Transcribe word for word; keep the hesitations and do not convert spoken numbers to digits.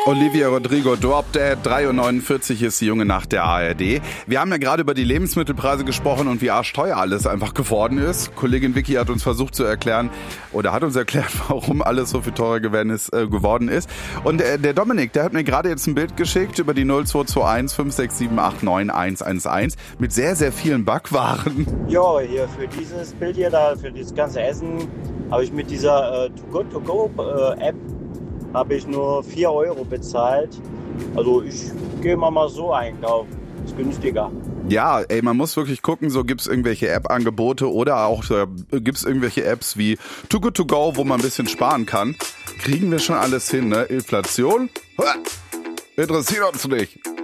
Olivia Rodrigo, Drop Dead, drei Uhr neunundvierzig ist die junge Nacht der A R D. Wir haben ja gerade über die Lebensmittelpreise gesprochen und wie arschteuer alles einfach geworden ist. Kollegin Vicky hat uns versucht zu erklären, oder hat uns erklärt, warum alles so viel teurer geworden ist. Äh, geworden ist. Und äh, der Dominik, der hat mir gerade jetzt ein Bild geschickt über die null zwei zwei eins fünf sechs sieben acht neun eins eins eins mit sehr, sehr vielen Backwaren. Ja, hier für dieses Bild hier da, für das ganze Essen, habe ich mit dieser äh, To-Go-To-Go-App habe ich nur vier Euro bezahlt. Also ich gehe mal mal so einkaufen. Ist günstiger. Ja, ey, man muss wirklich gucken, so gibt's irgendwelche App-Angebote oder auch so, gibt's irgendwelche Apps wie Too Good To Go, wo man ein bisschen sparen kann. Kriegen wir schon alles hin, ne? Inflation? Interessiert uns nicht.